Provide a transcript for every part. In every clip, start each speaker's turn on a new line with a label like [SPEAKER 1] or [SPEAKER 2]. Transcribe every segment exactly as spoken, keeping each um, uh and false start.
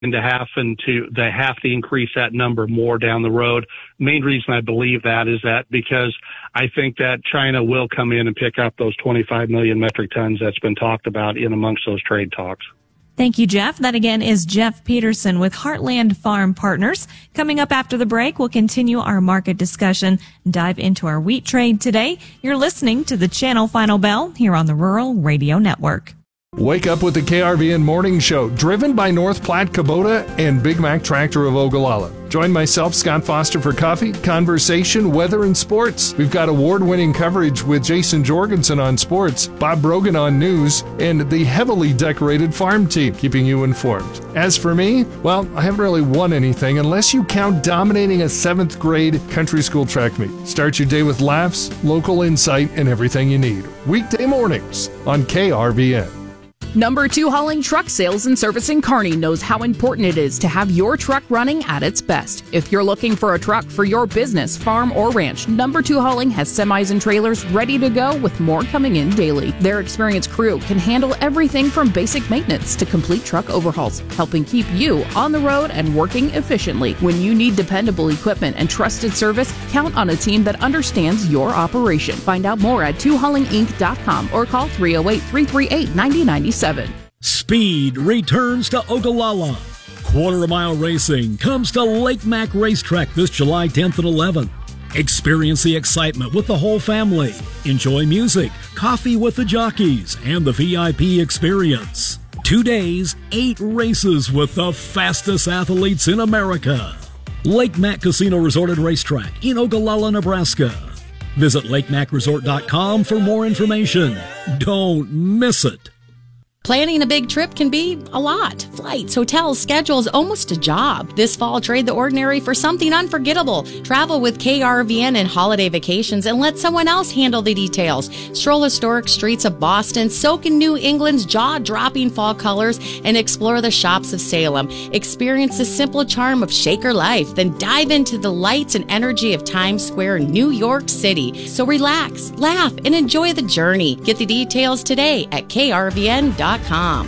[SPEAKER 1] into half and to they have to increase that number more down the road. Main reason I believe that is that because I think that China will come in and pick up those twenty-five million metric tons that's been talked about in amongst those trade talks.
[SPEAKER 2] Thank you, Jeff. That again is Jeff Peterson with Heartland Farm Partners. Coming up after the break, we'll continue our market discussion and dive into our wheat trade today. You're listening to the Channel Final Bell here on the Rural Radio Network.
[SPEAKER 3] Wake up with the K R V N Morning Show, driven by North Platte Kubota and Big Mac Tractor of Ogallala. Join myself, Scott Foster, for coffee, conversation, weather, and sports. We've got award-winning coverage with Jason Jorgensen on sports, Bob Brogan on news, and the heavily decorated farm team, keeping you informed. As for me, well, I haven't really won anything unless you count dominating a seventh grade country school track meet. Start your day with laughs, local insight, and everything you need. Weekday mornings on K R V N.
[SPEAKER 4] Number two Hauling Truck Sales and Servicing Kearney knows how important it is to have your truck running at its best. If you're looking for a truck for your business, farm, or ranch, Number two Hauling has semis and trailers ready to go with more coming in daily. Their experienced crew can handle everything from basic maintenance to complete truck overhauls, helping keep you on the road and working efficiently. When you need dependable equipment and trusted service, count on a team that understands your operation. Find out more at two hauling inc dot com or call three oh eight, three three eight, nine oh nine seven.
[SPEAKER 5] Speed returns to Ogallala. Quarter mile racing comes to Lake Mac Racetrack this July tenth and eleventh. Experience the excitement with the whole family. Enjoy music, coffee with the jockeys, and the V I P experience. Two days, eight races with the fastest athletes in America. Lake Mac Casino Resort and Racetrack in Ogallala, Nebraska. Visit lake mac resort dot com for more information. Don't miss it.
[SPEAKER 6] Planning a big trip can be a lot. Flights, hotels, schedules, almost a job. This fall, trade the ordinary for something unforgettable. Travel with K R V N and Holiday Vacations and let someone else handle the details. Stroll historic streets of Boston, soak in New England's jaw-dropping fall colors, and explore the shops of Salem. Experience the simple charm of Shaker life, then dive into the lights and energy of Times Square, New York City. So relax, laugh, and enjoy the journey. Get the details today at K R V N dot com.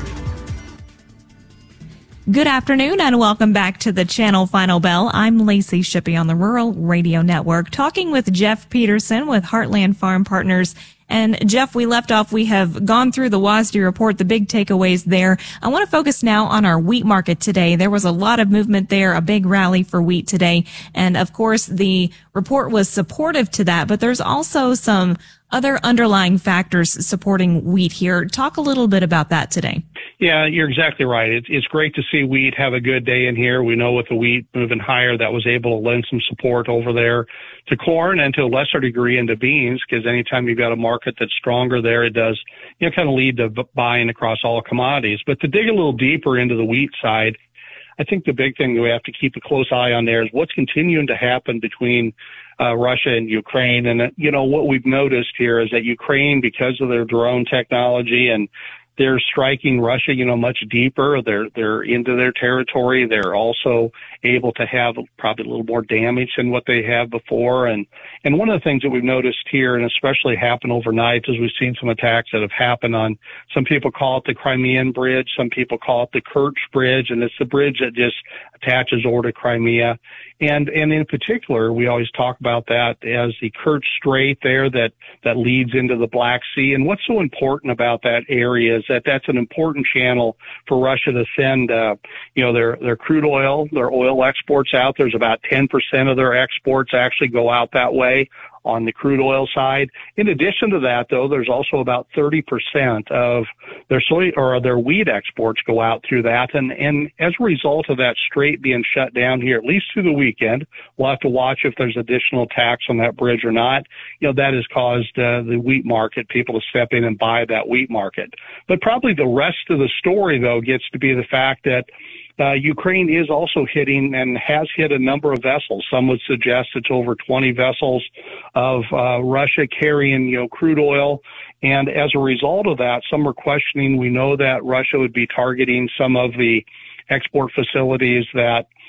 [SPEAKER 2] Good afternoon and welcome back to the Channel Final Bell. I'm Lacey Shippey on the Rural Radio Network, talking with Jeff Peterson with Heartland Farm Partners. And Jeff, we left off, we have gone through the W A S D report, the big takeaways there. I want to focus now on our wheat market today. There was a lot of movement there, a big rally for wheat today. And of course, the report was supportive to that, but there's also some other underlying factors supporting wheat here. Talk a little bit about that today.
[SPEAKER 1] Yeah, you're exactly right. It's, it's great to see wheat have a good day in here. We know with the wheat moving higher, that was able to lend some support over there to corn and to a lesser degree into beans, because anytime you've got a market that's stronger there, it does, you know, kind of lead to buying across all commodities. But to dig a little deeper into the wheat side, I think the big thing that we have to keep a close eye on there is what's continuing to happen between uh, Russia and Ukraine. And, uh, you know, what we've noticed here is that Ukraine, because of their drone technology and they're striking Russia, you know, much deeper. They're, they're into their territory. They're also able to have probably a little more damage than what they have before. And, and one of the things that we've noticed here, and especially happened overnight, is we've seen some attacks that have happened on, some people call it the Crimean Bridge. Some people call it the Kerch Bridge. And it's the bridge that just attaches over to Crimea. And, and in particular, we always talk about that as the Kerch Strait there that, that leads into the Black Sea. And what's so important about that area is that that's an important channel for Russia to send, uh, you know, their, their crude oil, their oil exports out. There's about ten percent of their exports actually go out that way on the crude oil side. In addition to that, though, there's also about thirty percent of their soy or their wheat exports go out through that. And, and as a result of that strait being shut down here, at least through the weekend, we'll have to watch if there's additional tax on that bridge or not. You know, that has caused uh, the wheat market, people to step in and buy that wheat market. But probably the rest of the story, though, gets to be the fact that Uh, Ukraine is also hitting and has hit a number of vessels. Some would suggest it's over twenty vessels of uh, Russia carrying, you know, crude oil. And as a result of that, some are questioning. We know that Russia would be targeting some of the export facilities that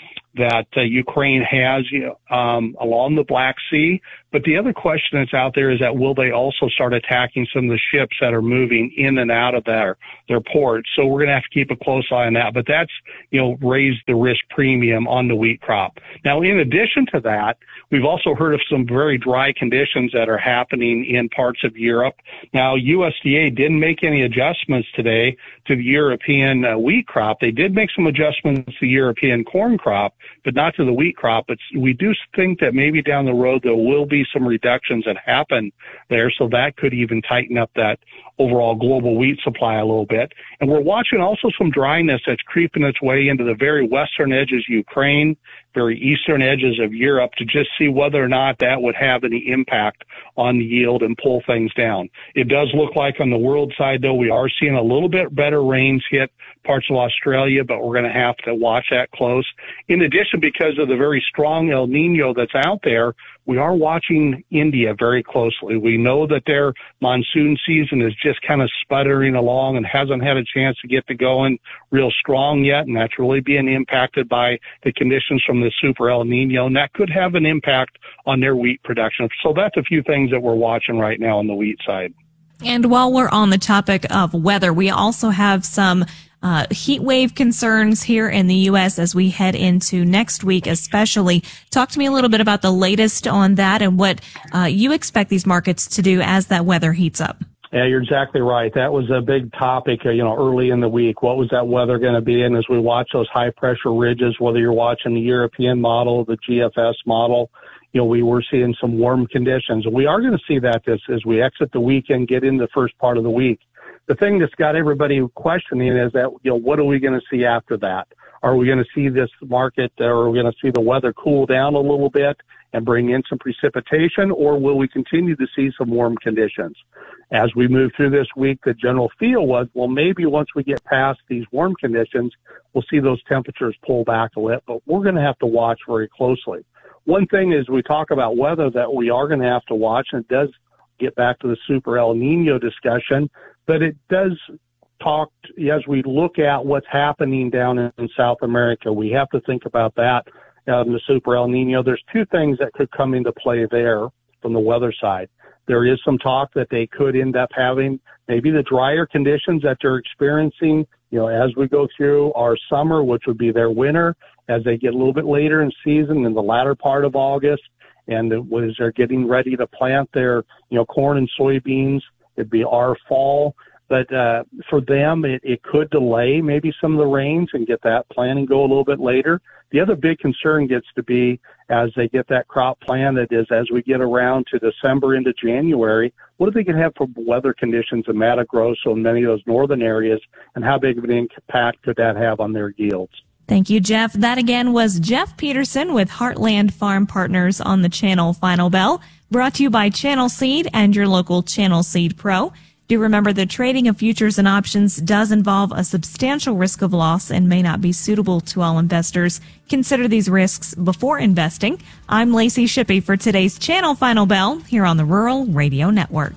[SPEAKER 1] that uh, Ukraine has um, along the Black Sea. But the other question that's out there is that will they also start attacking some of the ships that are moving in and out of their, their ports? So we're going to have to keep a close eye on that. But that's, you know, raised the risk premium on the wheat crop. Now, in addition to that, we've also heard of some very dry conditions that are happening in parts of Europe. Now, U S D A didn't make any adjustments today to the European uh, wheat crop. They did make some adjustments to the European corn crop, but not to the wheat crop. But we do think that maybe down the road there will be some reductions that happen there, so that could even tighten up that overall global wheat supply a little bit. And we're watching also some dryness that's creeping its way into the very western edges of Ukraine, very eastern edges of Europe, to just see whether or not that would have any impact on the yield and pull things down. It does look like on the world side, though, we are seeing a little bit better rains hit parts of Australia, but we're going to have to watch that close. In addition, because of the very strong El Nino that's out there, we are watching India very closely. We know that their monsoon season is just kind of sputtering along and hasn't had a chance to get to going real strong yet, and that's really being impacted by the conditions from the super El Nino, and that could have an impact on their wheat production. So that's a few things that we're watching right now on the wheat side.
[SPEAKER 2] And while we're on the topic of weather, we also have some Uh, heat wave concerns here in the U S as we head into next week, especially. Talk to me a little bit about the latest on that and what uh, you expect these markets to do as that weather heats up.
[SPEAKER 1] Yeah, you're exactly right. That was a big topic, uh, you know, early in the week. What was that weather going to be? And as we watch those high pressure ridges, whether you're watching the European model, the G F S model, you know, we were seeing some warm conditions. We are going to see that as, as we exit the weekend, get into the first part of the week. The thing that's got everybody questioning is that, you know, what are we going to see after that? Are we going to see this market, or are we going to see the weather cool down a little bit and bring in some precipitation, or will we continue to see some warm conditions? As we move through this week, the general feel was, well, maybe once we get past these warm conditions, we'll see those temperatures pull back a little, but we're going to have to watch very closely. One thing is we talk about weather that we are going to have to watch, and it does get back to the super El Nino discussion, but it does talk, as we look at what's happening down in, in South America, we have to think about that, um, the super El Nino. There's two things that could come into play there from the weather side. There is some talk that they could end up having maybe the drier conditions that they're experiencing, you know, as we go through our summer, which would be their winter, as they get a little bit later in season in the latter part of August, and as they're getting ready to plant their, you know, corn and soybeans. It'd be our fall. But uh, for them, it, it could delay maybe some of the rains and get that planting go a little bit later. The other big concern gets to be as they get that crop planted is as we get around to December into January, what are they going to have for weather conditions in Mato Grosso and many of those northern areas, and how big of an impact could that have on their yields?
[SPEAKER 2] Thank you, Jeff. That again was Jeff Peterson with Heartland Farm Partners on the Channel Final Bell, brought to you by Channel Seed and your local Channel Seed Pro. Do remember the trading of futures and options does involve a substantial risk of loss and may not be suitable to all investors. Consider these risks before investing. I'm Lacey Shippey for today's Channel Final Bell here on the Rural Radio Network.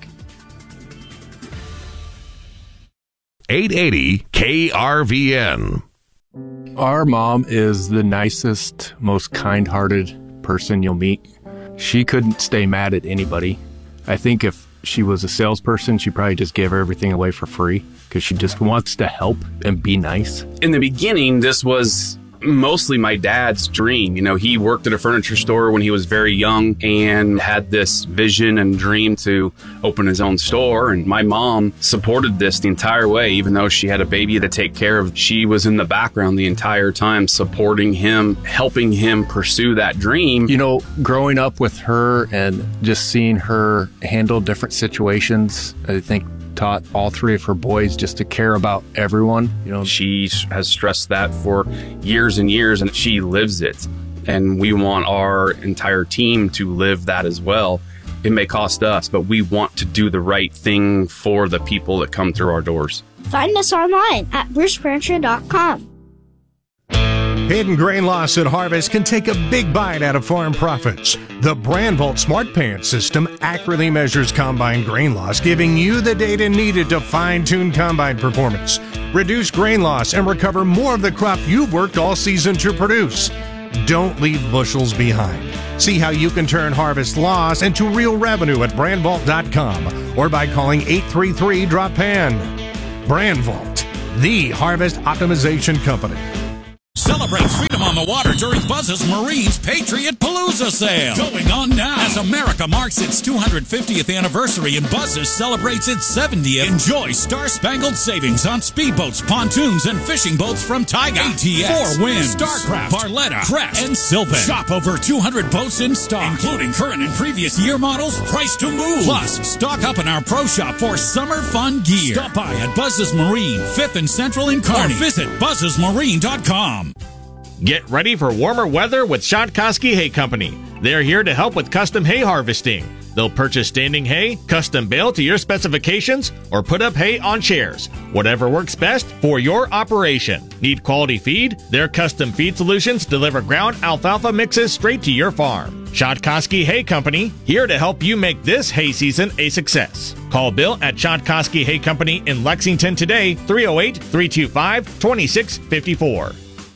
[SPEAKER 7] eight eighty K R V N.
[SPEAKER 8] Our mom is the nicest, most kind-hearted person you'll meet. She couldn't stay mad at anybody. I think if she was a salesperson, she probably just gave everything away for free because she just wants to help and be nice.
[SPEAKER 9] In the beginning, this was mostly my dad's dream. You know, he worked at a furniture store when he was very young and had this vision and dream to open his own store. And my mom supported this the entire way, even though she had a baby to take care of. She was in the background the entire time, supporting him, helping him pursue that dream.
[SPEAKER 8] You know, growing up with her and just seeing her handle different situations, I think taught all three of her boys just to care about everyone. You know,
[SPEAKER 9] she has stressed that for years and years, and she lives it. And we want our entire team to live that as well. It may cost us, but we want to do the right thing for the people that come through our doors.
[SPEAKER 10] Find us online at bruce furniture dot com.
[SPEAKER 11] Hidden grain loss at harvest can take a big bite out of farm profits. The BrandVault Smart Pants system accurately measures combine grain loss, giving you the data needed to fine-tune combine performance, reduce grain loss, and recover more of the crop you've worked all season to produce. Don't leave bushels behind. See how you can turn harvest loss into real revenue at brand vault dot com or by calling eight three three, drop pan. BrandVault, the harvest optimization company.
[SPEAKER 12] Celebrate freedom on the water during Buzz's Marine's Patriot Palooza sale. Going on now. As America marks its two hundred fiftieth anniversary and Buzz's celebrates its seventieth, enjoy star-spangled savings on speedboats, pontoons, and fishing boats from Tiger, A T S, Four Winds, Starcraft, Barletta, Crest, and Sylvan. Shop over two hundred boats in stock, including current and previous year models, priced to move. Plus, stock up in our pro shop for summer fun gear. Stop by at Buzz's Marine, fifth and Central in Kearney. Or visit buzzes marine dot com.
[SPEAKER 13] Get ready for warmer weather with Shotkoski Hay Company. They're here to help with custom hay harvesting. They'll purchase standing hay, custom bale to your specifications, or put up hay on chairs. Whatever works best for your operation. Need quality feed? Their custom feed solutions deliver ground alfalfa mixes straight to your farm. Shotkoski Hay Company, here to help you make this hay season a success. Call Bill at Shotkoski Hay Company in Lexington today, three oh eight, three two five, two six five four.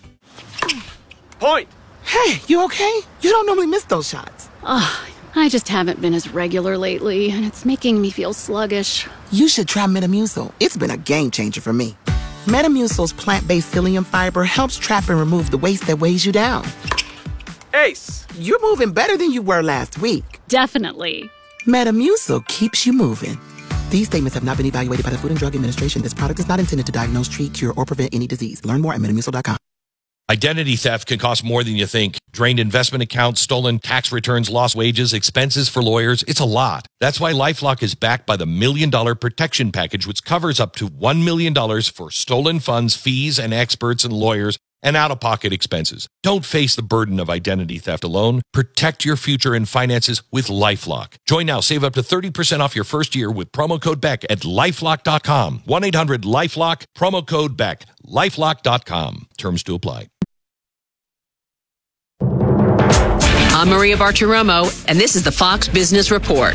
[SPEAKER 14] Point! Hey, you okay? You don't normally miss those shots.
[SPEAKER 15] Ugh, I just haven't been as regular lately, and it's making me feel sluggish.
[SPEAKER 14] You should try Metamucil. It's been a game changer for me. Metamucil's plant-based psyllium fiber helps trap and remove the waste that weighs you down. Ace, you're moving better than you were last week.
[SPEAKER 15] Definitely.
[SPEAKER 14] Metamucil keeps you moving. These statements have not been evaluated by the Food and Drug Administration. This product is not intended to diagnose, treat, cure, or prevent any disease. Learn more at metamucil dot com.
[SPEAKER 16] Identity theft can cost more than you think. Drained investment accounts, stolen tax returns, lost wages, expenses for lawyers. It's a lot. That's why LifeLock is backed by the Million Dollar Protection Package, which covers up to one million dollars for stolen funds, fees, and experts and lawyers, and out-of-pocket expenses. Don't face the burden of identity theft alone. Protect your future and finances with LifeLock. Join now. Save up to thirty percent off your first year with promo code Beck at lifelock dot com. one eight hundred lifelock, promo code Beck. lifelock dot com. Terms to apply.
[SPEAKER 17] I'm Maria Bartiromo, and this is the Fox Business Report.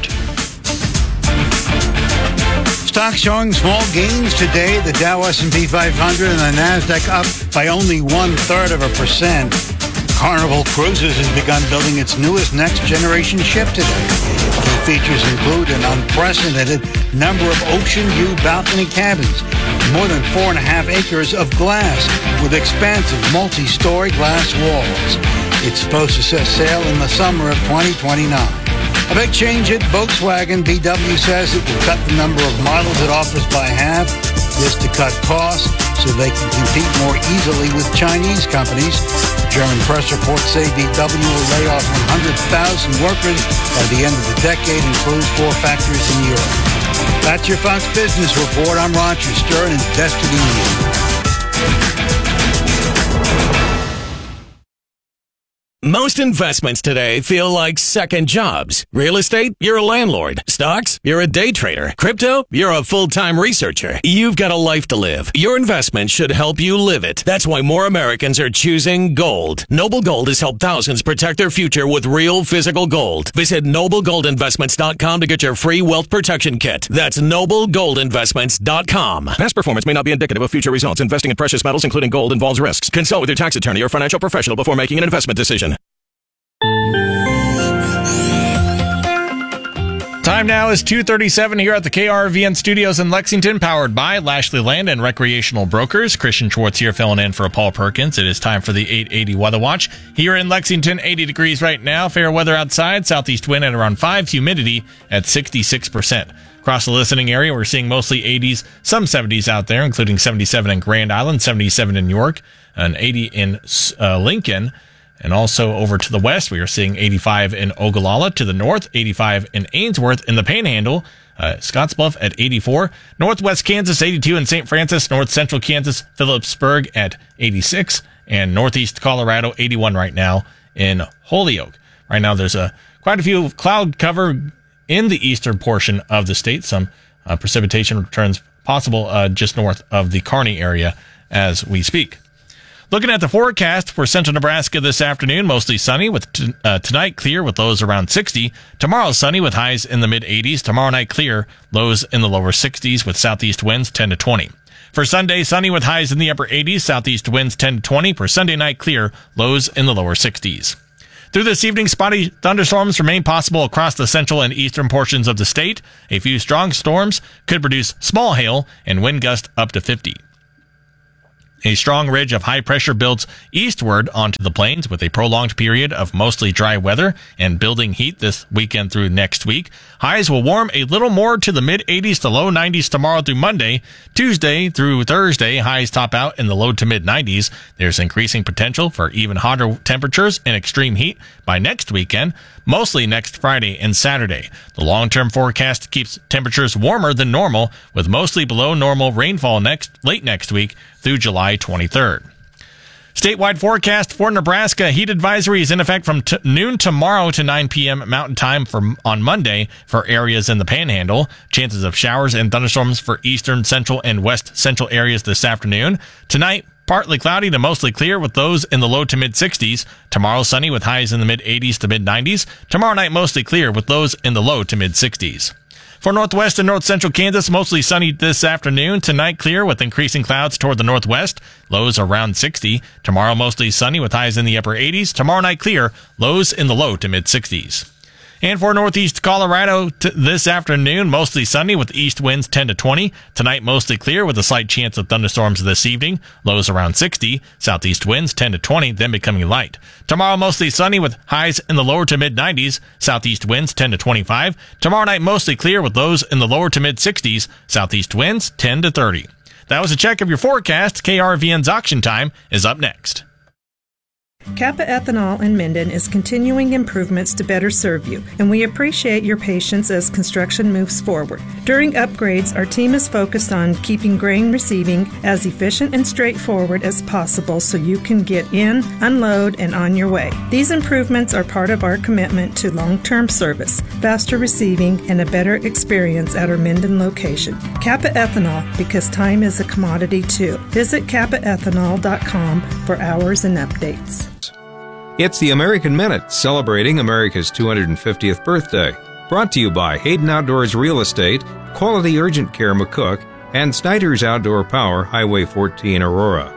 [SPEAKER 18] Stocks showing small gains today. The Dow S and P five hundred and the NASDAQ up by only one-third of a percent. Carnival Cruises has begun building its newest next-generation ship today. Key features include an unprecedented number of ocean view balcony cabins, more than four and a half acres of glass with expansive multi-story glass walls. It's supposed to set sail in the summer of twenty twenty-nine. A big change at Volkswagen. V W says it will cut the number of models it offers by half. This to cut costs so they can compete more easily with Chinese companies. German press reports say V W will lay off one hundred thousand workers by the end of the decade, includes four factories in Europe. That's your Fox Business Report. I'm Roger Stern in Destiny News.
[SPEAKER 19] Most investments today feel like second jobs. Real estate, you're a landlord. Stocks, you're a day trader. Crypto, you're a full-time researcher. You've got a life to live. Your investment should help you live it. That's why more Americans are choosing gold. Noble Gold has helped thousands protect their future with real physical gold. Visit noble gold investments dot com to get your free wealth protection kit. That's noble gold investments dot com. Past performance may not be indicative of future results. Investing in precious metals, including gold, involves risks. Consult with your tax attorney or financial professional before making an investment decision.
[SPEAKER 20] Time now is two thirty-seven here at the K R V N studios in Lexington, powered by Lashley Land and Recreational Brokers. Christian Schwartz here filling in for Paul Perkins. It is time for the eight eighty Weather Watch. Here in Lexington, eighty degrees right now. Fair weather outside. Southeast wind at around five. Humidity at sixty-six percent. Across the listening area, we're seeing mostly eighties, some seventies out there, including seventy-seven in Grand Island, seventy-seven in York, and eighty in uh, Lincoln. And also over to the west, we are seeing eighty-five in Ogallala. To the north, eighty-five in Ainsworth. In the Panhandle, uh, Scottsbluff at eighty-four. Northwest Kansas, eighty-two in Saint Francis. North Central Kansas, Phillipsburg at eighty-six. And Northeast Colorado, eighty-one right now in Holyoke. Right now, there's a quite a few cloud cover in the eastern portion of the state. Some uh, precipitation returns possible uh, just north of the Kearney area as we speak. Looking at the forecast for central Nebraska this afternoon, mostly sunny with t- uh, tonight clear with lows around sixty. Tomorrow sunny with highs in the mid eighties. Tomorrow night clear, lows in the lower sixties with southeast winds ten to twenty. For Sunday, sunny with highs in the upper eighties, southeast winds ten to twenty. For Sunday night, clear, lows in the lower sixties. Through this evening, spotty thunderstorms remain possible across the central and eastern portions of the state. A few strong storms could produce small hail and wind gusts up to fifty. A strong ridge of high pressure builds eastward onto the plains with a prolonged period of mostly dry weather and building heat this weekend through next week. Highs will warm a little more to the mid eighties to low nineties tomorrow through Monday. Tuesday through Thursday, highs top out in the low to mid nineties. There's increasing potential for even hotter temperatures and extreme heat by next weekend, mostly next Friday and Saturday. The long-term forecast keeps temperatures warmer than normal, with mostly below normal rainfall next late next week through July twenty-third. Statewide forecast for Nebraska. Heat advisory is in effect from t- noon tomorrow to nine p.m. Mountain Time for on Monday for areas in the Panhandle. Chances of showers and thunderstorms for eastern, central, and west central areas this afternoon. Tonight, partly cloudy to mostly clear with lows in the low to mid sixties. Tomorrow, sunny with highs in the mid eighties to mid nineties. Tomorrow night, mostly clear with lows in the low to mid sixties. For northwest and north central Kansas, mostly sunny this afternoon. Tonight, clear with increasing clouds toward the northwest. Lows around sixty. Tomorrow, mostly sunny with highs in the upper eighties. Tomorrow night, clear. Lows in the low to mid sixties. And for northeast Colorado t- this afternoon, mostly sunny with east winds ten to twenty. Tonight, mostly clear with a slight chance of thunderstorms this evening. Lows around sixty. Southeast winds ten to twenty, then becoming light. Tomorrow, mostly sunny with highs in the lower to mid nineties. Southeast winds ten to twenty-five. Tomorrow night, mostly clear with lows in the lower to mid sixties. Southeast winds ten to thirty. That was a check of your forecast. K R V N's Auction Time is up next.
[SPEAKER 21] Kappa Ethanol in Minden is continuing improvements to better serve you, and we appreciate your patience as construction moves forward. During upgrades, our team is focused on keeping grain receiving as efficient and straightforward as possible so you can get in, unload, and on your way. These improvements are part of our commitment to long-term service, faster receiving, and a better experience at our Minden location. Kappa Ethanol, because time is a commodity too. Visit kappa ethanol dot com for hours and updates.
[SPEAKER 22] It's the American Minute, celebrating America's two hundred fiftieth birthday. Brought to you by Hayden Outdoors Real Estate, Quality Urgent Care McCook, and Snyder's Outdoor Power, Highway fourteen, Aurora.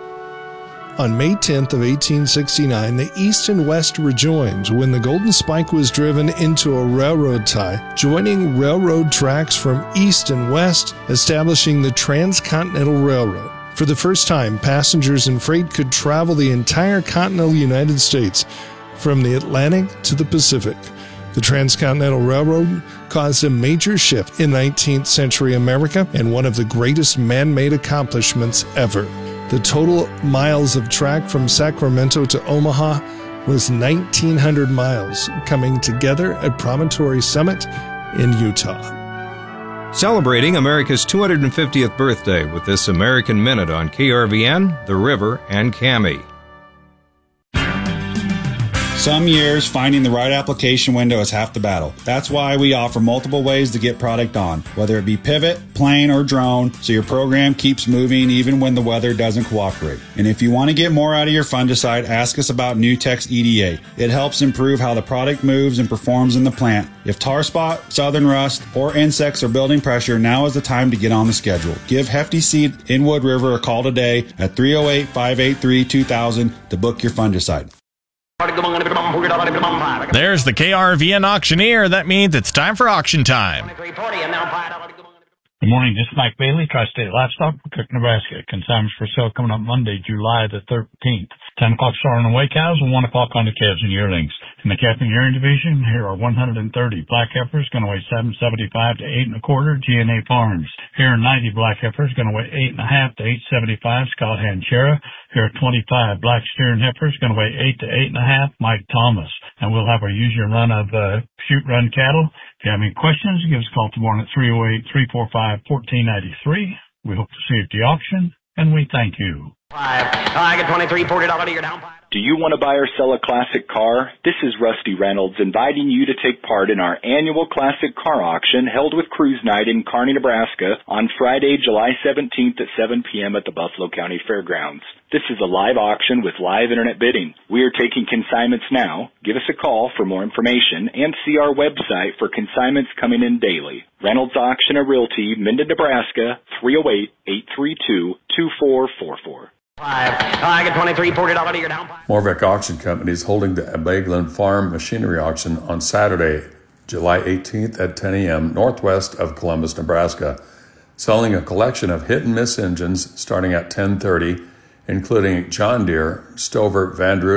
[SPEAKER 3] On May tenth of eighteen sixty-nine, the East and West rejoined when the Golden Spike was driven into a railroad tie, joining railroad tracks from east and west, establishing the Transcontinental Railroad. For the first time, passengers and freight could travel the entire continental United States, from the Atlantic to the Pacific. The Transcontinental Railroad caused a major shift in nineteenth century America and one of the greatest man-made accomplishments ever. The total miles of track from Sacramento to Omaha was nineteen hundred miles, coming together at Promontory Summit in Utah.
[SPEAKER 22] Celebrating America's two hundred fiftieth birthday with this American Minute on K R V N, The River, and C A M I.
[SPEAKER 23] Some years, finding the right application window is half the battle. That's why we offer multiple ways to get product on, whether it be pivot, plane, or drone, so your program keeps moving even when the weather doesn't cooperate. And if you want to get more out of your fungicide, ask us about Nutex E D A. It helps improve how the product moves and performs in the plant. If tar spot, southern rust, or insects are building pressure, now is the time to get on the schedule. Give Hefty Seed in Wood River a call today at three oh eight, five eight three, two thousand to book your fungicide.
[SPEAKER 20] There's the K R V N auctioneer. That means it's time for auction time.
[SPEAKER 24] Good morning. This is Mike Bailey, Tri-State Livestock, Cook, Nebraska. Consignments for sale coming up Monday, July the thirteenth. ten o'clock starting on the weigh cows and one o'clock on the calves and yearlings. In the calf and yearling division, here are one hundred thirty black heifers going to weigh seven seventy-five to eight and a quarter, G and A Farms. Here are ninety black heifers going to weigh eight and a half to eight seventy-five, Scott Hanchera. Here are twenty-five black steering heifers going to weigh eight to eight and a half, Mike Thomas. And we'll have our use your run of uh, shoot run cattle. If you have any questions, give us a call tomorrow at three oh eight, three four five, one four nine three. We hope to see you at the auction, and we thank you.
[SPEAKER 25] Five. I get twenty-three, forty dollars, you're down five.
[SPEAKER 1] Do you want to buy or sell a classic car? This is Rusty Reynolds inviting you to take part in our annual classic car auction held with Cruise Night in Kearney, Nebraska on Friday, July seventeenth at seven p.m. at the Buffalo County Fairgrounds. This is a live auction with live internet bidding. We are taking consignments now. Give us a call for more information and see our website for consignments coming in daily. Reynolds Auction and Realty, Minden, Nebraska, three oh eight, eight three two, two four four four.
[SPEAKER 4] I get twenty-three, forty dollars a year down.
[SPEAKER 5] Morbeck Auction Company is holding the Bagland Farm Machinery Auction on Saturday, July eighteenth at ten a.m. northwest of Columbus, Nebraska, selling a collection of hit-and-miss engines starting at ten thirty, including John Deere, Stover, Vandroot,